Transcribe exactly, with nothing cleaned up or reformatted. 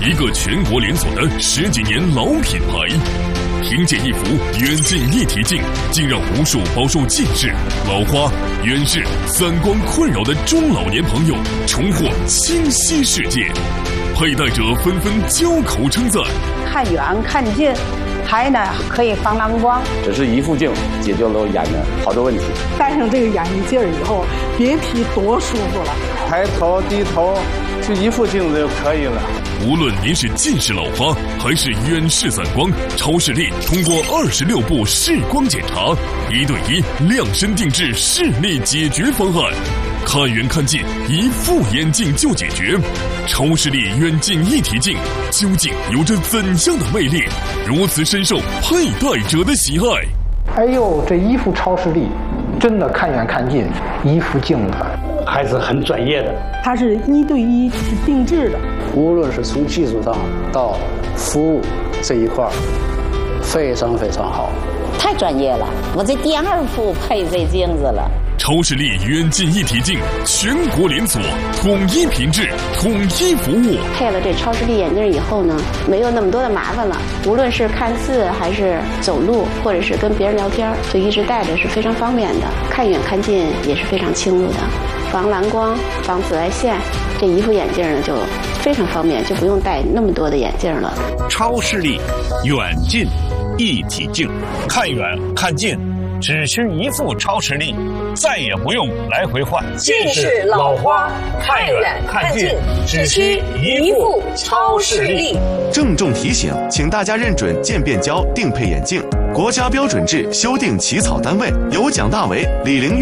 一个全国连锁的十几年老品牌。凭借一副远近一体镜，竟让无数饱受近视、老花、远视、散光困扰的中老年朋友重获清晰世界。佩戴者纷纷交口称赞： 看远看近，还呢可以防蓝光。 只是一副镜解决了我眼睛好多问题。 戴上这个眼镜以后，别提多舒服了。 抬头低头，就一副镜子就可以了。 无论您是近视老花还是远视散光，超视力通过二十六步视光检查，一对一量身定制视力解决方案。看远看近，一副眼镜就解决。超视力远近一体镜究竟有着怎样的魅力，如此深受佩戴者的喜爱？ 哎呦，这一副超视力，真的看远看近，一副镜子还是很专业的。 它是一对一是定制的， 无论是从技术上到服务这一块，非常非常好。 太专业了，我这第二副配这镜子了。 超视力远近一体镜，全国连锁，统一品质，统一服务。 配了这超视力眼镜以后呢，没有那么多的麻烦了。无论是看字还是走路，或者是跟别人聊天，就一直戴着是非常方便的。看远看近也是非常清楚的，防蓝光、防紫外线。这一副眼镜呢就非常方便，就不用戴那么多的眼镜了。 超视力远近一体镜，看远看近只需一副超视力，再也不用来回换。 近视老花看远看近只需一副超视力。 郑重提醒，请大家认准渐变焦定配眼镜，国家标准制修订起草单位有蒋大为、李玲玉。